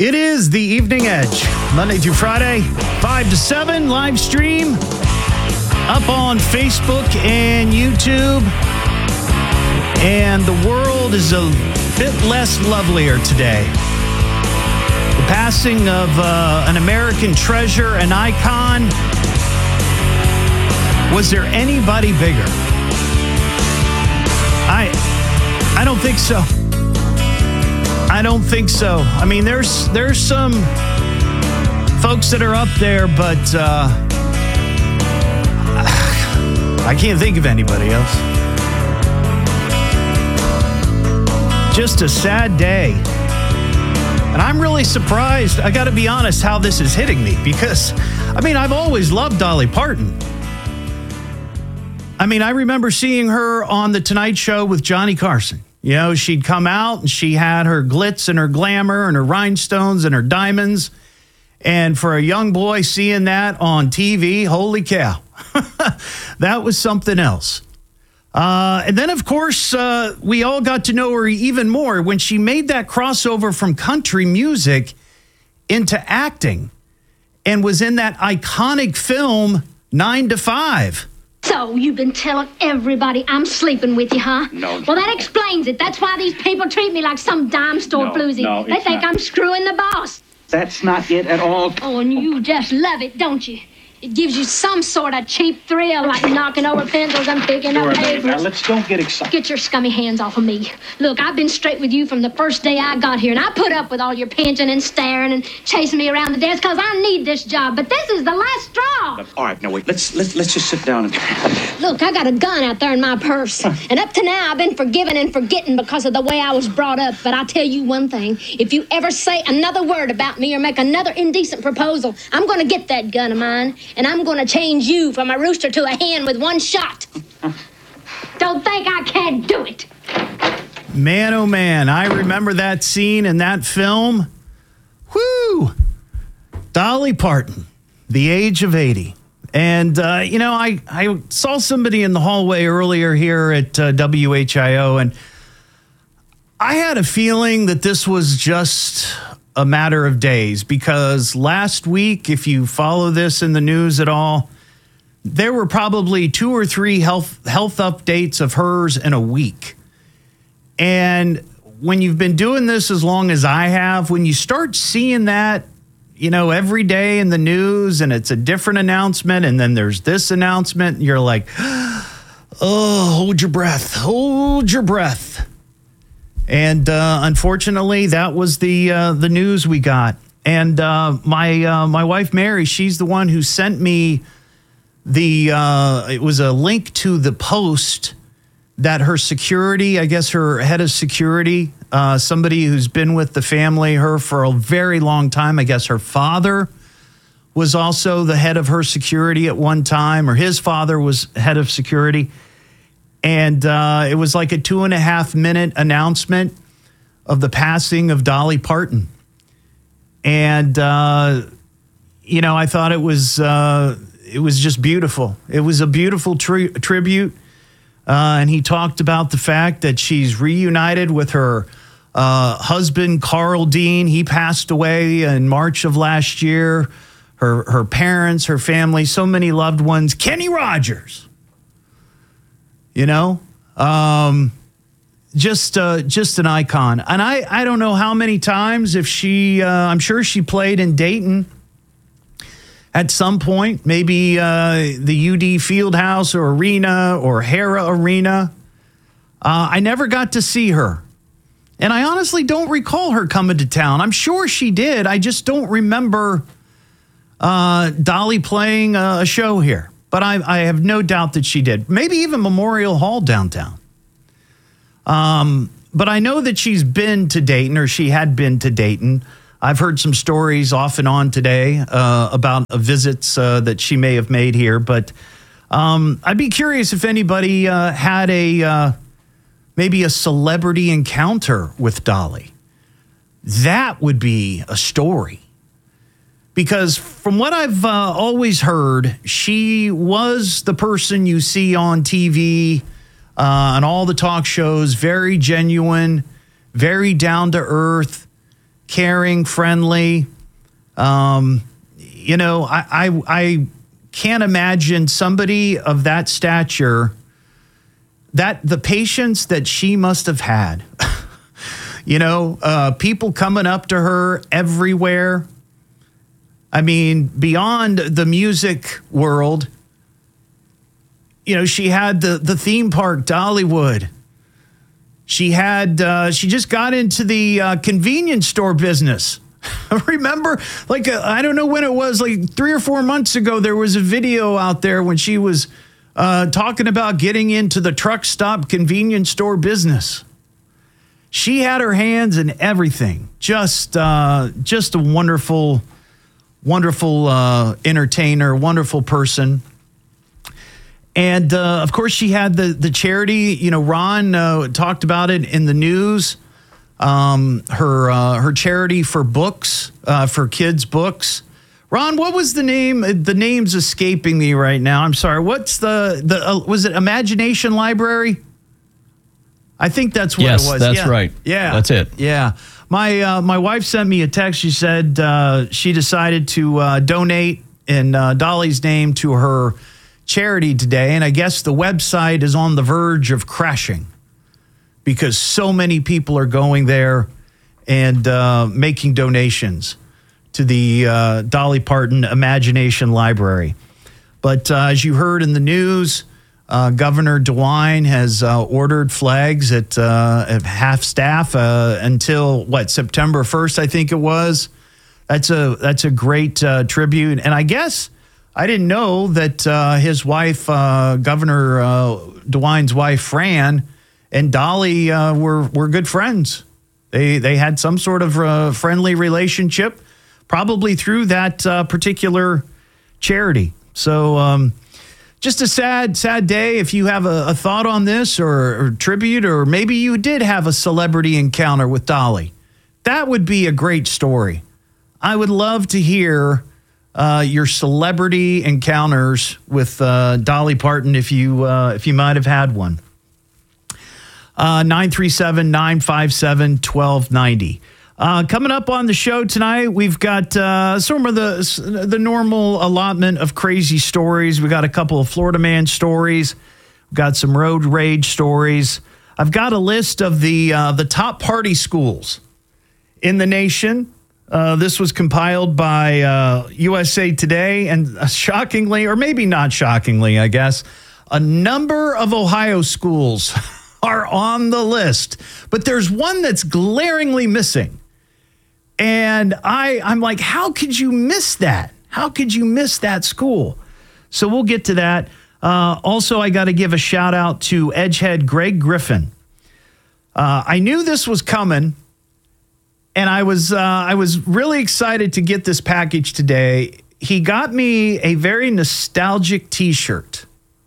It is the Evening Edge, Monday through Friday, 5 to 7, live stream up on Facebook and YouTube. And the world is a bit less lovelier today. The passing of an American treasure, an icon. Was there anybody bigger? I don't think so. I don't think so. I mean, there's some folks that are up there, but I can't think of anybody else. Just a sad day. And I'm really surprised, I got to be honest, how this is hitting me. Because, I mean, I've always loved Dolly Parton. I mean, I remember seeing her on The Tonight Show with Johnny Carson. You know, she'd come out and she had her glitz and her glamour and her rhinestones and her diamonds. And for a young boy seeing that on TV, holy cow, that was something else. And then, of course, we all got to know her even more when she made that crossover from country music into acting and was in that iconic film 9 to 5. So, you've been telling everybody I'm sleeping with you, huh? No. Well, that explains it. That's why these people treat me like some dime store floozy. No, they think I'm screwing the boss. That's not it at all. Oh, and you just love it, don't you? It gives you some sort of cheap thrill, like knocking over pencils and picking up papers. Now, let's don't get excited. Get your scummy hands off of me. Look, I've been straight with you from the first day I got here, and I put up with all your pinching and staring and chasing me around the desk because I need this job. But this is the last straw. All right, now wait. Let's just sit down and. Look, I got a gun out there in my purse, and up to now I've been forgiven and forgetting because of the way I was brought up. But I'll tell you one thing: if you ever say another word about me or make another indecent proposal, I'm going to get that gun of mine, and I'm going to change you from a rooster to a hen with one shot. Don't think I can't do it. Man, oh man, I remember that scene in that film. Whoo! Dolly Parton, the age of 80. And, you know, I saw somebody in the hallway earlier here at WHIO, and I had a feeling that this was just a matter of days, because last week, if you follow this in the news at all, there were probably 2 or 3 health updates of hers in a week. And when you've been doing this as long as I have, when you start seeing that, you know, every day in the news, and it's a different announcement, and then there's this announcement, and you're like, oh, hold your breath. And unfortunately, that was the news we got. And my wife Mary, she's the one who sent me it was a link to the post that her security, I guess her head of security, somebody who's been with the family, her for a very long time. I guess her father was also the head of her security at one time, or his father was head of security. And it was like a 2.5-minute announcement of the passing of Dolly Parton. And, you know, I thought it was just beautiful. It was a beautiful tribute. And he talked about the fact that she's reunited with her husband, Carl Dean. He passed away in March of last year. Her parents, her family, so many loved ones. Kenny Rogers. You know, just an icon. And I don't know how many times, if she, I'm sure she played in Dayton at some point, maybe the UD Fieldhouse or Arena or Hara Arena. I never got to see her. And I honestly don't recall her coming to town. I'm sure she did. I just don't remember Dolly playing a show here. But I have no doubt that she did. Maybe even Memorial Hall downtown. But I know that she's been to Dayton, or she had been to Dayton. I've heard some stories off and on today about visits that she may have made here. But I'd be curious if anybody had maybe a celebrity encounter with Dolly. That would be a story. Because from what I've always heard, she was the person you see on TV, on all the talk shows, very genuine, very down to earth, caring, friendly. You know, I can't imagine somebody of that stature, that the patience that she must have had. You know, people coming up to her everywhere. I mean, beyond the music world, you know, she had the theme park, Dollywood. She just got into the convenience store business. Remember, like, I don't know when it was, like 3 or 4 months ago, there was a video out there when she was talking about getting into the truck stop convenience store business. She had her hands in everything. Just a wonderful, wonderful entertainer, wonderful person. And, of course, she had the charity. You know, Ron talked about it in the news. Her charity for books, for kids' books. Ron, what was the name? The name's escaping me right now. I'm sorry. What's was it Imagination Library? I think that's what it was. Yes, that's right. Yeah. That's it. Yeah. My wife sent me a text. She said she decided to donate in Dolly's name to her charity today. And I guess the website is on the verge of crashing, because so many people are going there and making donations to the Dolly Parton Imagination Library. But as you heard in the news, Governor DeWine has ordered flags at half staff until, September 1st, I think it was. That's a great tribute. And I guess I didn't know that his wife, Governor DeWine's wife, Fran, and Dolly were good friends. They had some sort of friendly relationship, probably through that particular charity. So just a sad day. If you have a thought on this or tribute, or maybe you did have a celebrity encounter with Dolly, that would be a great story. I would love to hear your celebrity encounters with Dolly Parton if you might have had one. 937-957-1290. Coming up on the show tonight, we've got some of the normal allotment of crazy stories. We got a couple of Florida man stories. We've got some road rage stories. I've got a list of the top party schools in the nation. This was compiled by USA Today, and shockingly, or maybe not shockingly, I guess, a number of Ohio schools are on the list, but there's one that's glaringly missing. And I'm like, how could you miss that? How could you miss that school? So we'll get to that. Also, I got to give a shout out to Edgehead Greg Griffin. I knew this was coming, and I was really excited to get this package today. He got me a very nostalgic T-shirt.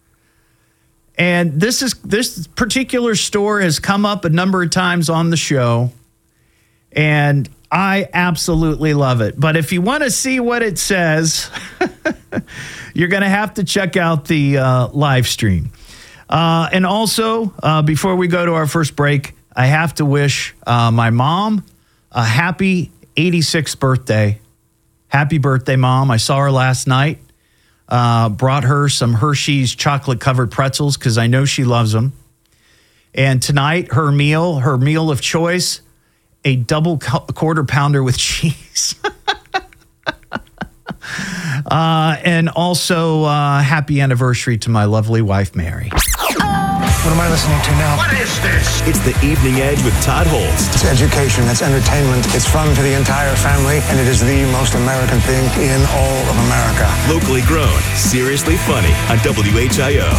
And this particular store has come up a number of times on the show, and I absolutely love it. But if you want to see what it says, you're going to have to check out the live stream. And also, before we go to our first break, I have to wish my mom a happy 86th birthday. Happy birthday, Mom. I saw her last night. Brought her some Hershey's chocolate-covered pretzels because I know she loves them. And tonight, her meal of choice, a double quarter pounder with cheese. And also, happy anniversary to my lovely wife, Mary. What am I listening to now? What is this? It's The Evening Edge with Todd Holst. It's education, it's entertainment, it's fun for the entire family, and it is the most American thing in all of America. Locally grown, seriously funny on WHIO.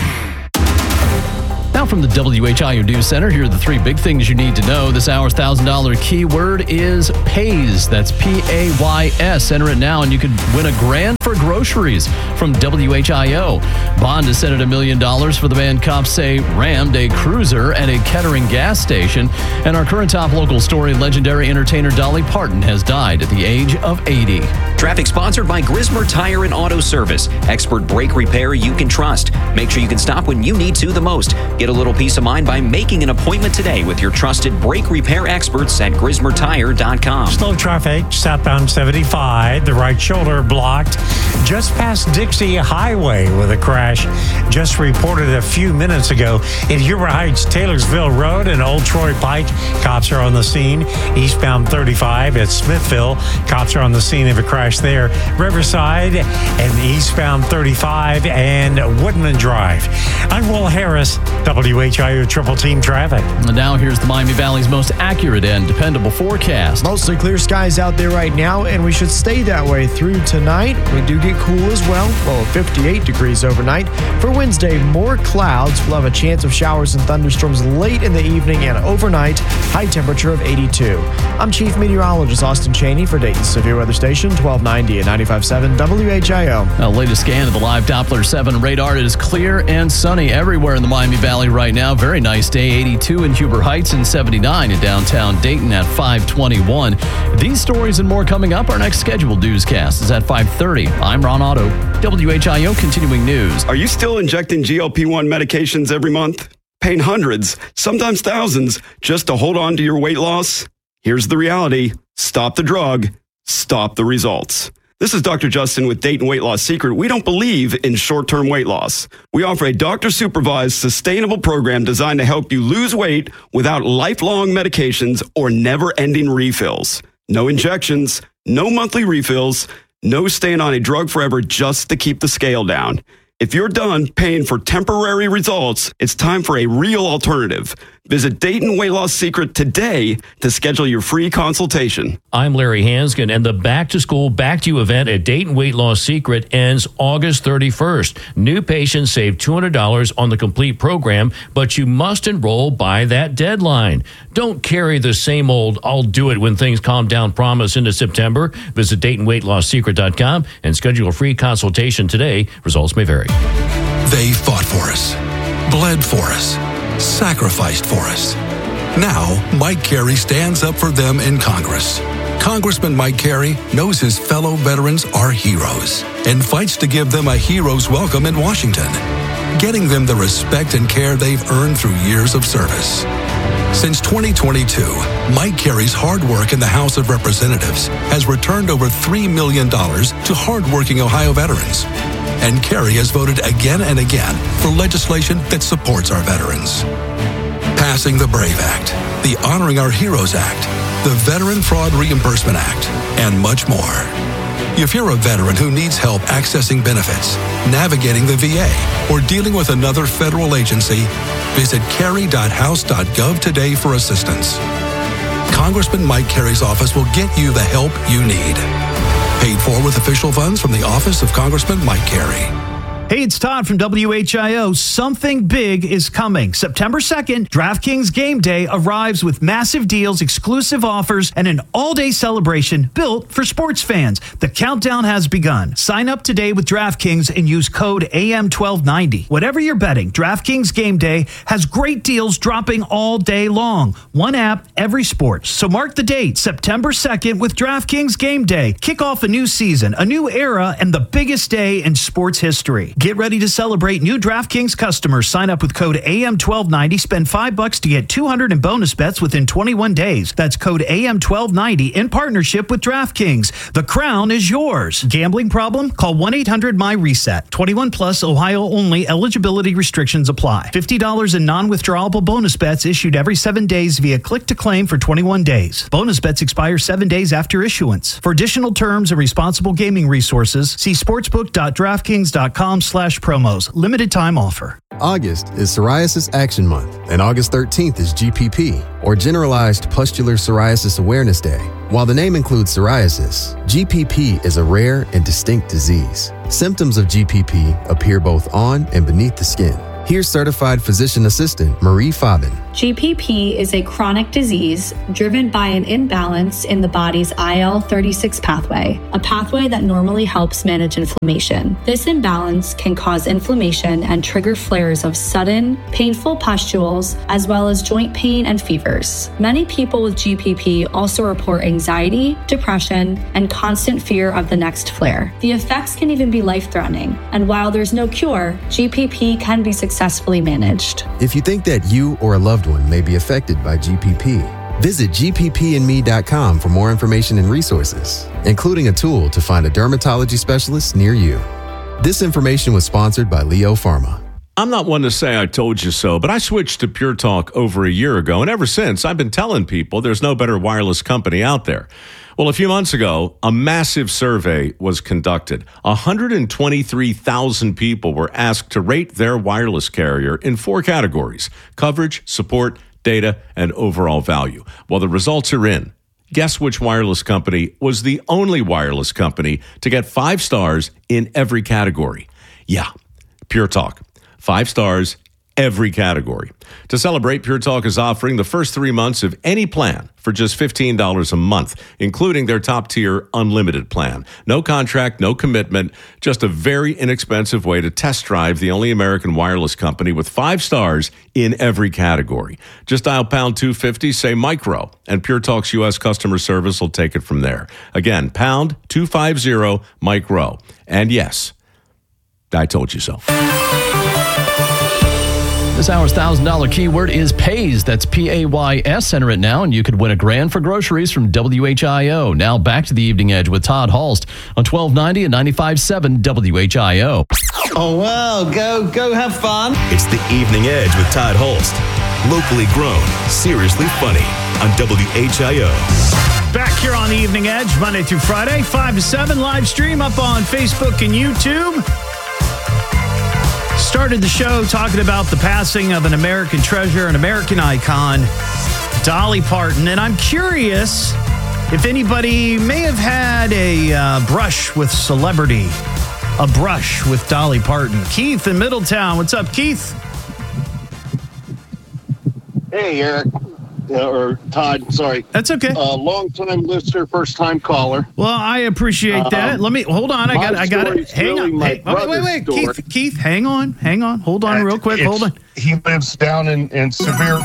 Now from the WHIO News Center, here are the three big things you need to know. This hour's $1,000 keyword is PAYS. That's P-A-Y-S. Enter it now and you could win $1,000 for groceries from WHIO. Bond is set at $1 million for the man cops say rammed a cruiser at a Kettering gas station. And our current top local story, legendary entertainer Dolly Parton has died at the age of 80. Traffic sponsored by Grismer Tire and Auto Service. Expert brake repair you can trust. Make sure you can stop when you need to the most. Get a a little peace of mind by making an appointment today with your trusted brake repair experts at GrismerTire.com. Slow traffic, southbound 75, the right shoulder blocked just past Dixie Highway with a crash just reported a few minutes ago. In Huber Heights, Taylorsville Road and Old Troy Pike, cops are on the scene. Eastbound 35 at Smithville, cops are on the scene of a crash there. Riverside and eastbound 35 and Woodman Drive. I'm Will Harris, WHIO Triple Team Traffic. And now here's the Miami Valley's most accurate and dependable forecast. Mostly clear skies out there right now, and we should stay that way through tonight. We do get cool as well, low of 58 degrees overnight. For Wednesday, more clouds. We'll have a chance of showers and thunderstorms late in the evening and overnight, high temperature of 82. I'm Chief Meteorologist Austin Cheney for Dayton's Severe Weather Station, 1290 and 95.7 WHIO. Now, latest scan of the live Doppler 7 radar. It is clear and sunny everywhere in the Miami Valley right now. Very nice day, 82 in Huber Heights and 79 in downtown Dayton at 521. These stories and more coming up. Our next scheduled newscast is at 5:30. I'm Ron Otto, WHIO Continuing News. Are you still injecting GLP-1 medications every month? Paying hundreds, sometimes thousands, just to hold on to your weight loss? Here's the reality. Stop the drug. Stop the results. This is Dr. Justin with Dayton Weight Loss Secret. We don't believe in short-term weight loss. We offer a doctor-supervised, sustainable program designed to help you lose weight without lifelong medications or never-ending refills. No injections, no monthly refills, no staying on a drug forever just to keep the scale down. If you're done paying for temporary results, it's time for a real alternative. Visit Dayton Weight Loss Secret today to schedule your free consultation. I'm Larry Hanskin, and the Back to School, Back to You event at Dayton Weight Loss Secret ends August 31st. New patients save $200 on the complete program, but you must enroll by that deadline. Don't carry the same old "I'll do it when things calm down" promise into September. Visit DaytonWeightLossSecret.com and schedule a free consultation today. Results may vary. They fought for us, bled for us, sacrificed for us. Now, Mike Carey stands up for them in Congress. Congressman Mike Carey knows his fellow veterans are heroes and fights to give them a hero's welcome in Washington, getting them the respect and care they've earned through years of service. Since 2022, Mike Carey's hard work in the House of Representatives has returned over $3 million to hardworking Ohio veterans. And Carey has voted again and again for legislation that supports our veterans. Passing the BRAVE Act, the Honoring Our Heroes Act, the Veteran Fraud Reimbursement Act, and much more. If you're a veteran who needs help accessing benefits, navigating the VA, or dealing with another federal agency, visit carey.house.gov today for assistance. Congressman Mike Carey's office will get you the help you need. Paid for with official funds from the Office of Congressman Mike Carey. Hey, it's Todd from WHIO. Something big is coming. September 2nd, DraftKings Game Day arrives with massive deals, exclusive offers, and an all-day celebration built for sports fans. The countdown has begun. Sign up today with DraftKings and use code AM1290. Whatever you're betting, DraftKings Game Day has great deals dropping all day long. One app, every sport. So mark the date, September 2nd with DraftKings Game Day. Kick off a new season, a new era, and the biggest day in sports history. Get ready to celebrate new DraftKings customers. Sign up with code AM1290. Spend $5 to get $200 in bonus bets within 21 days. That's code AM1290 in partnership with DraftKings. The crown is yours. Gambling problem? Call 1-800-MY-RESET. 21 plus, Ohio only. Eligibility restrictions apply. $50 in non-withdrawable bonus bets issued every 7 days via click to claim for 21 days. Bonus bets expire 7 days after issuance. For additional terms and responsible gaming resources, see sportsbook.draftkings.com/promos. Limited time offer. August is Psoriasis Action Month, and August 13th is GPP, or Generalized Pustular Psoriasis Awareness Day. While the name includes psoriasis, GPP is a rare and distinct disease. Symptoms of GPP appear both on and beneath the skin. Here's certified physician assistant Marie Fabin. GPP is a chronic disease driven by an imbalance in the body's IL-36 pathway, a pathway that normally helps manage inflammation. This imbalance can cause inflammation and trigger flares of sudden, painful pustules, as well as joint pain and fevers. Many people with GPP also report anxiety, depression, and constant fear of the next flare. The effects can even be life-threatening, and while there's no cure, GPP can be successfully managed. If you think that you or a loved one may be affected by GPP, visit gppandme.com for more information and resources, including a tool to find a dermatology specialist near you. This information was sponsored by Leo Pharma. I'm not one to say I told you so, but I switched to Pure Talk over a year ago, and ever since, I've been telling people there's no better wireless company out there. Well, a few months ago, a massive survey was conducted. 123,000 people were asked to rate their wireless carrier in 4 categories: coverage, support, data, and overall value. Well, the results are in. Guess which wireless company was the only wireless company to get 5 stars in every category? Yeah, Pure Talk. 5 stars, every category. To celebrate, Pure Talk is offering the first 3 months of any plan for just $15 a month, including their top-tier unlimited plan. No contract, no commitment, just a very inexpensive way to test drive the only American wireless company with 5 stars in every category. Just dial pound 250, say micro, and Pure Talk's U.S. customer service will take it from there. Again, pound 250 micro. And yes, I told you so. This hour's $1,000 keyword is PAYS. That's P-A-Y-S. Enter it now, and you could win $1,000 for groceries from WHIO. Now back to the Evening Edge with Todd Hulst on 1290 and 95.7 WHIO. Oh, well, go have fun. It's the Evening Edge with Todd Hulst. Locally grown, seriously funny on WHIO. Back here on the Evening Edge, Monday through Friday, 5 to 7, live stream up on Facebook and YouTube. Started the show talking about the passing of an American treasure, an American icon, Dolly Parton. And I'm curious if anybody may have had a brush with celebrity, a brush with Dolly Parton. Keith in Middletown. What's up, Keith? Hey, Eric. Or Todd, sorry. That's okay. Long-time listener, first-time caller. Well, I appreciate that. Let me hold on. I got it. Hang on. Wait. Keith, hang on. Hold on, real quick. Hold on. He lives down in Severe,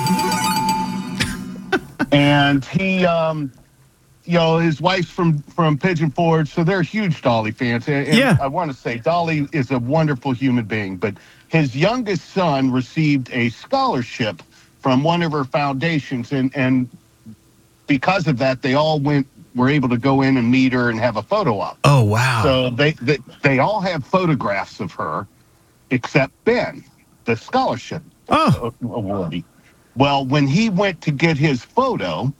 and he, his wife's from Pigeon Forge, so they're huge Dolly fans. And yeah. I want to say Dolly is a wonderful human being, but his youngest son received a scholarship from one of her foundations, and because of that, they all were able to go in and meet her and have a photo op. Oh, wow. So they all have photographs of her, except Ben, the scholarship awardee. Well, when he went to get his photo,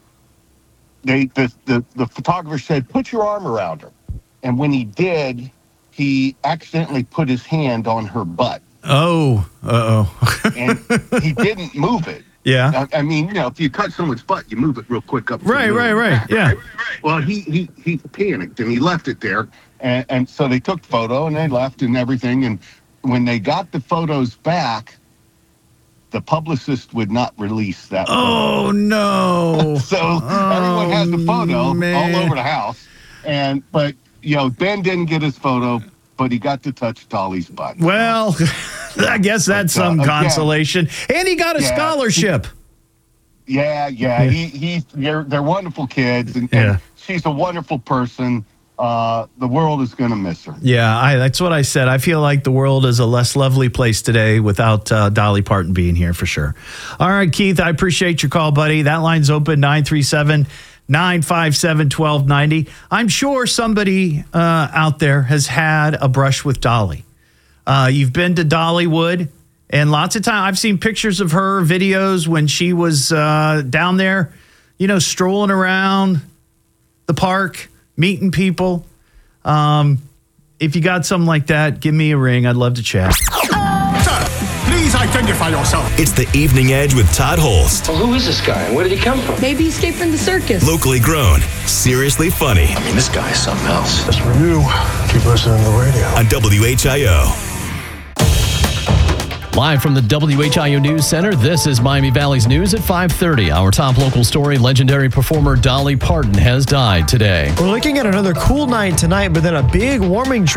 the photographer said, "Put your arm around her." And when he did, he accidentally put his hand on her butt. Oh, and he didn't move it. Yeah. I mean, if you cut someone's butt, you move it real quick up. Right. Yeah. Well, he panicked and he left it there. And so they took the photo and they left and everything. And when they got the photos back, the publicist would not release that photo. Oh, no. So everyone has the photo all over the house. But Ben didn't get his photo, but he got to touch Dolly's butt. Well, I guess that's some consolation. And he got a scholarship. Yeah. They're wonderful kids, and she's a wonderful person. The world is going to miss her. Yeah, that's what I said. I feel like the world is a less lovely place today without Dolly Parton being here for sure. All right, Keith, I appreciate your call, buddy. That line's open, 937-957-1290. I'm sure somebody out there has had a brush with Dolly. You've been to Dollywood, and lots of time I've seen pictures of her, videos when she was down there, strolling around the park, meeting people. If you got something like that, give me a ring. I'd love to chat. Sir, please identify yourself. It's the Evening Edge with Todd Hulst. Well, who is this guy and where did he come from? Maybe he escaped from the circus. Locally grown, seriously funny. I mean, this guy is something else. Just for you, keep listening to the radio. On WHIO. Live from the WHIO News Center, this is Miami Valley's News at 5:30. Our top local story, legendary performer Dolly Parton has died today. We're looking at another cool night tonight, but then a big warming